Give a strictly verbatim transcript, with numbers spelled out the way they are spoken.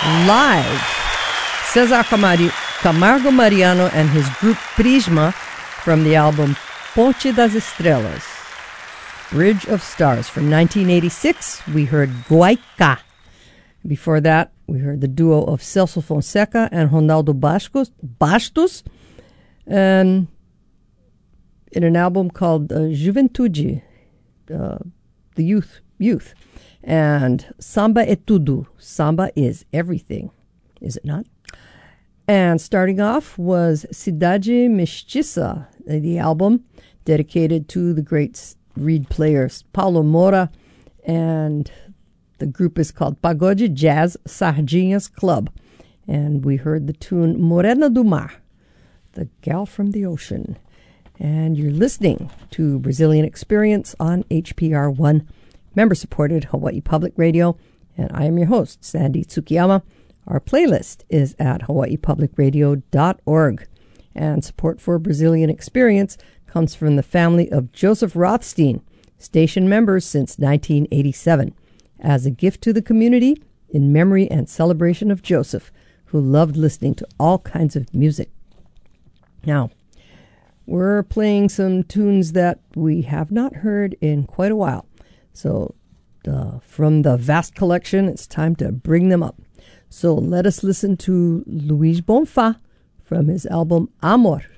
live. Cesar Camargo Mariano and his group Prisma from the album Ponte das Estrelas, Bridge of Stars. From nineteen eighty-six, we heard Guaica. Before that, we heard the duo of Celso Fonseca and Ronaldo Bastos, Bastos and in an album called uh, Juventude, uh, the youth, youth. And Samba é Tudo. Samba is everything, is it not? And starting off was Cidade Mestiça, the album dedicated to the great reed players Paulo Moura, and the group is called Pagode Jazz Sardinhas Club. And we heard the tune Morena do Mar, the gal from the ocean. And you're listening to Brazilian Experience on H P R one, member-supported Hawaii Public Radio, and I am your host, Sandy Tsukiyama. Our playlist is at hawaii public radio dot org, and support for Brazilian Experience comes from the family of Joseph Rothstein, station members since nineteen eighty-seven, as a gift to the community in memory and celebration of Joseph, who loved listening to all kinds of music. Now, we're playing some tunes that we have not heard in quite a while. So uh, from the vast collection, it's time to bring them up. So let us listen to Luiz Bonfá from his album Amor,